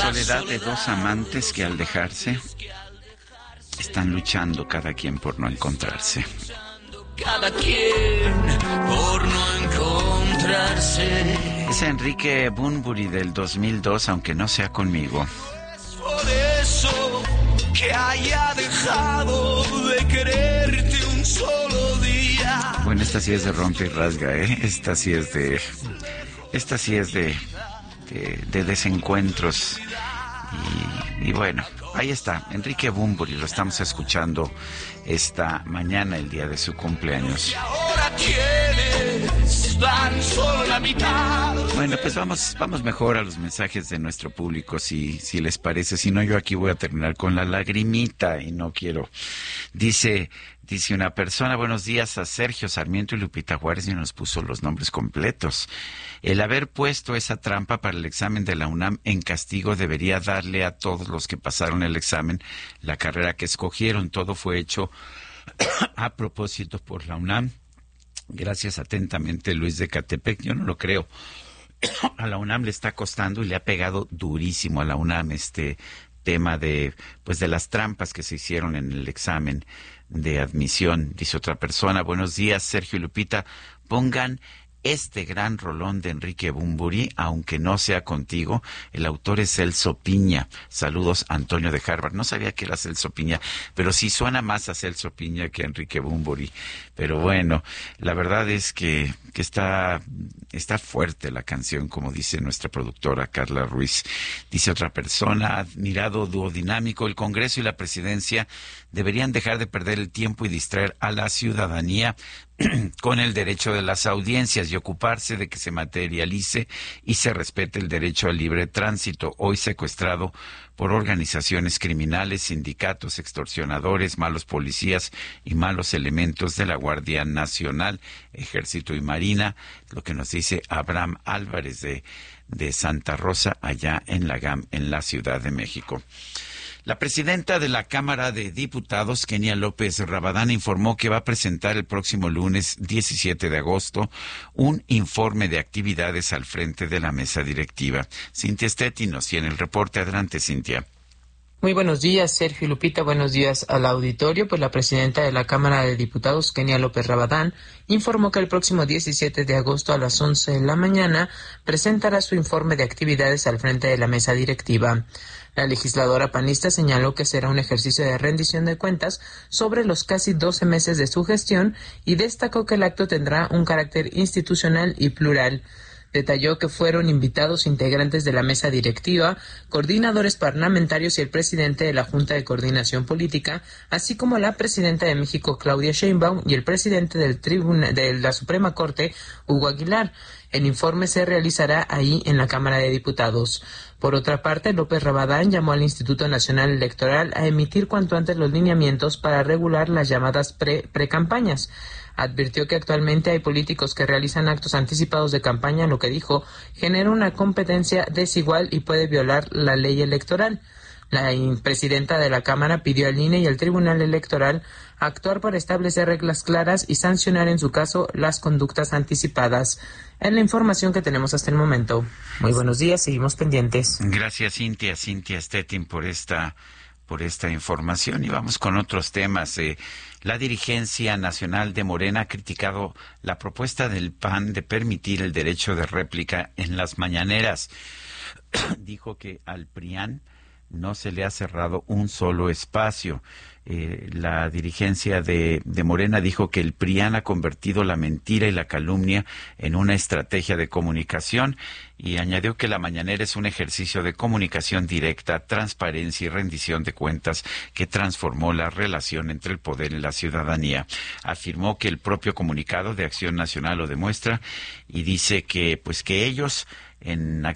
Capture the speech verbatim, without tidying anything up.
soledad de dos amantes que al dejarse están luchando cada quien por no encontrarse. Cada quien por no encontrarse. Es Enrique Bunbury del dos mil dos, aunque no sea conmigo. Por eso que haya dejado de quererte un solo día. Bueno, esta sí es de rompe y rasga, ¿eh? Esta sí es de... Esta sí es de... de, de desencuentros. Y, y bueno, ahí está, Enrique Bunbury, lo estamos escuchando esta mañana, el día de su cumpleaños. Y ahora tienes tan solo la mitad. Bueno, pues vamos, vamos mejor a los mensajes de nuestro público, si, si les parece. Si no, yo aquí voy a terminar con la lagrimita y no quiero. Dice, dice una persona, buenos días a Sergio Sarmiento y Lupita Juárez, y nos puso los nombres completos. El haber puesto esa trampa para el examen de la UNAM en castigo debería darle a todos los que pasaron el examen la carrera que escogieron. Todo fue hecho a propósito por la UNAM. Gracias atentamente, Luis de Catepec. Yo no lo creo. A la UNAM le está costando y le ha pegado durísimo a la UNAM este tema de, pues, de las trampas que se hicieron en el examen de admisión. Dice otra persona, buenos días, Sergio y Lupita, pongan este gran rolón de Enrique Bunbury, aunque no sea contigo. El autor es Celso Piña. Saludos, Antonio de Harvard. No sabía que era Celso Piña, pero sí suena más a Celso Piña que a Enrique Bunbury. Pero bueno, la verdad es que, que está, está fuerte la canción, como dice nuestra productora Carla Ruiz. Dice otra persona, admirado dúo dinámico, el Congreso y la Presidencia deberían dejar de perder el tiempo y distraer a la ciudadanía con el derecho de las audiencias y ocuparse de que se materialice y se respete el derecho al libre tránsito, hoy secuestrado por organizaciones criminales, sindicatos, extorsionadores, malos policías y malos elementos de la Guardia Nacional, Ejército y Marina, lo que nos dice Abraham Álvarez de, de Santa Rosa, allá en la G A M, en la Ciudad de México. La presidenta de la Cámara de Diputados, Kenia López Rabadán, informó que va a presentar el próximo lunes diecisiete de agosto un informe de actividades al frente de la mesa directiva. Cintia Stetti nos tiene el reporte. Adelante, Cintia. Muy buenos días, Sergio y Lupita. Buenos días al auditorio. Pues la presidenta de la Cámara de Diputados, Kenia López Rabadán, informó que el próximo diecisiete de agosto a las once de la mañana presentará su informe de actividades al frente de la mesa directiva. La legisladora panista señaló que será un ejercicio de rendición de cuentas sobre los casi doce meses de su gestión y destacó que el acto tendrá un carácter institucional y plural. Detalló que fueron invitados integrantes de la mesa directiva, coordinadores parlamentarios y el presidente de la Junta de Coordinación Política, así como la presidenta de México, Claudia Sheinbaum, y el presidente del Tribuna, de la Suprema Corte, Hugo Aguilar. El informe se realizará ahí en la Cámara de Diputados. Por otra parte, López Rabadán llamó al Instituto Nacional Electoral a emitir cuanto antes los lineamientos para regular las llamadas pre, precampañas. Advirtió que actualmente hay políticos que realizan actos anticipados de campaña, lo que dijo genera una competencia desigual y puede violar la ley electoral. La presidenta de la Cámara pidió al I N E y al Tribunal Electoral actuar para establecer reglas claras y sancionar en su caso las conductas anticipadas. Es la información que tenemos hasta el momento. Muy buenos días, seguimos pendientes. Gracias, Cintia, Cintia Stettin, por esta, por esta información. Y vamos con otros temas. Eh, la dirigencia nacional de Morena ha criticado la propuesta del P A N de permitir el derecho de réplica en las mañaneras. Dijo que al PRIAN no se le ha cerrado un solo espacio. Eh, la dirigencia de, de Morena dijo que el PRIAN ha convertido la mentira y la calumnia en una estrategia de comunicación y añadió que la mañanera es un ejercicio de comunicación directa, transparencia y rendición de cuentas que transformó la relación entre el poder y la ciudadanía. Afirmó que el propio comunicado de Acción Nacional lo demuestra y dice que, pues, que ellos en